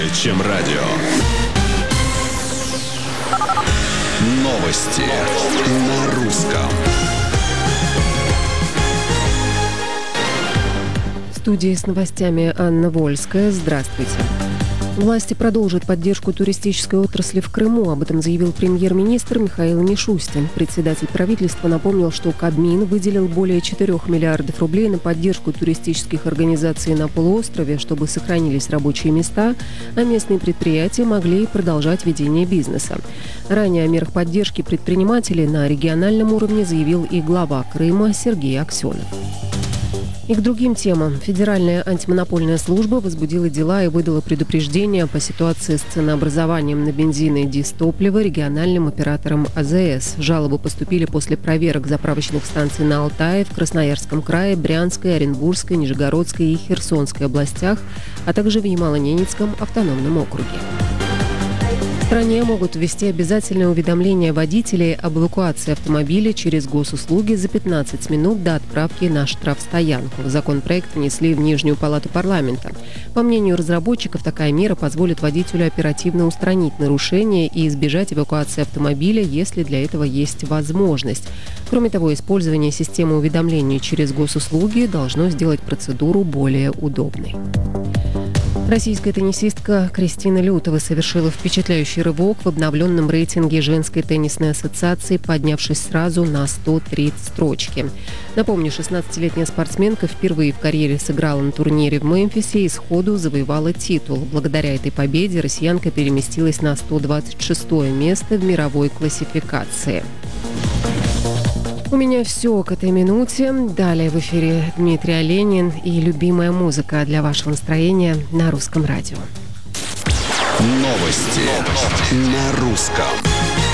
чем радио. Новости на русском. В студии с новостями Анна Вольская. Здравствуйте. Власти продолжат поддержку туристической отрасли в Крыму. Об этом заявил премьер-министр Михаил Мишустин. Председатель правительства напомнил, что Кабмин выделил более 4 миллиардов рублей на поддержку туристических организаций на полуострове, чтобы сохранились рабочие места, а местные предприятия могли продолжать ведение бизнеса. Ранее о мерах поддержки предпринимателей на региональном уровне заявил и глава Крыма Сергей Аксенов. И к другим темам. Федеральная антимонопольная служба возбудила дела и выдала предупреждение по ситуации с ценообразованием на бензин и дизтопливо региональным операторам АЗС. Жалобы поступили после проверок заправочных станций на Алтае, в Красноярском крае, Брянской, Оренбургской, Нижегородской и Херсонской областях, а также в Ямало-Ненецком автономном округе. В стране могут ввести обязательное уведомление водителей об эвакуации автомобиля через госуслуги за 15 минут до отправки на штрафстоянку. Законопроект внесли в Нижнюю палату парламента. По мнению разработчиков, такая мера позволит водителю оперативно устранить нарушение и избежать эвакуации автомобиля, если для этого есть возможность. Кроме того, использование системы уведомлений через госуслуги должно сделать процедуру более удобной. Российская теннисистка Кристина Лютова совершила впечатляющий рывок в обновленном рейтинге женской теннисной ассоциации, поднявшись сразу на 103 строчки. Напомню, 16-летняя спортсменка впервые в карьере сыграла на турнире в Мемфисе и сходу завоевала титул. Благодаря этой победе россиянка переместилась на 126 место в мировой классификации. У меня все к этой минуте. Далее в эфире Дмитрий Оленин и любимая музыка для вашего настроения на Русском радио. Новости на русском.